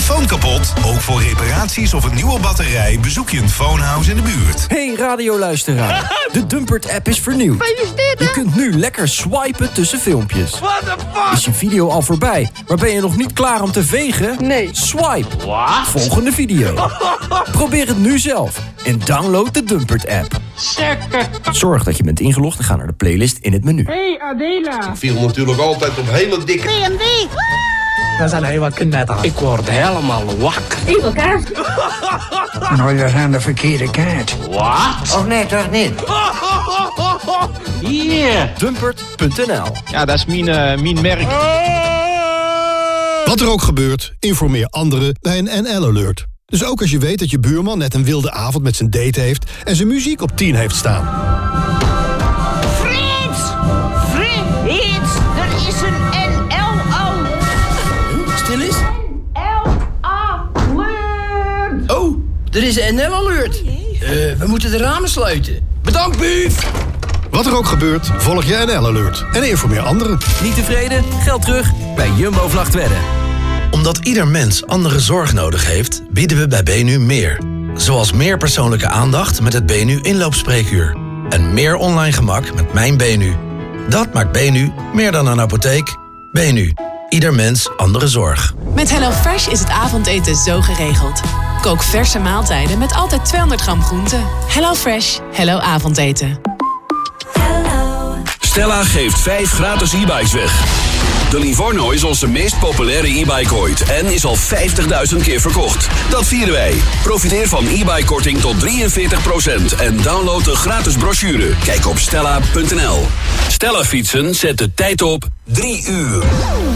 telefoon kapot? Ook voor reparaties of een nieuwe batterij bezoek je een Phonehouse in de buurt. Hey radioluisteraar, de Dumpert-app is vernieuwd. Je kunt nu lekker swipen tussen filmpjes. What the fuck? Is je video al voorbij, maar ben je nog niet klaar om te vegen? Nee. Swipe. What? Volgende video. Probeer het nu zelf en download de Dumpert-app. Zorg dat je bent ingelogd en ga naar de playlist in het menu. Hey Adela. Ik viel natuurlijk altijd op hele dikke... BMW. We zijn heel wat knetterend. Ik word helemaal wakker. Evil kaart. Nou, je aan de verkeerde kaart. Wat? Och nee, toch niet? Hier. Dumpert.nl. Ja, dat is mijn merk. Wat er ook gebeurt, informeer anderen bij een NL-alert. Dus ook als je weet dat je buurman net een wilde avond met zijn date heeft... en zijn muziek op 10 heeft staan. Frits! Frits! Er is een NL-alert. Stil is. NL-alert. Oh, er is een NL-alert. We moeten de ramen sluiten. Bedankt, Bief. Wat er ook gebeurt, volg je NL-alert. En informeer anderen. Niet tevreden? Geld terug bij Jumbo Vlagtwedde. Omdat ieder mens andere zorg nodig heeft, bieden we bij BNU meer. Zoals meer persoonlijke aandacht met het BNU Inloopspreekuur. En meer online gemak met Mijn BNU. Dat maakt BNU meer dan een apotheek. BNU. Ieder mens andere zorg. Met HelloFresh is het avondeten zo geregeld. Kook verse maaltijden met altijd 200 gram groente. HelloFresh. Hello avondeten. Stella geeft 5 gratis e-bikes weg. De Livorno is onze meest populaire e-bike ooit en is al 50.000 keer verkocht. Dat vieren wij. Profiteer van e-bike-korting tot 43% en download de gratis brochure. Kijk op stella.nl. Stella fietsen zet de tijd op 3 uur.